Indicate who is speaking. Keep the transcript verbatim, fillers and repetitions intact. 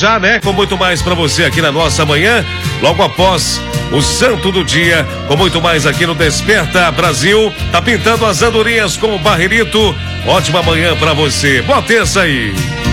Speaker 1: já, né? Com muito mais pra você aqui na nossa manhã, logo após o santo do dia, com muito mais aqui no Desperta Brasil. Tá pintando as andorinhas com o Barrerito. Ótima manhã pra você. Boa terça aí.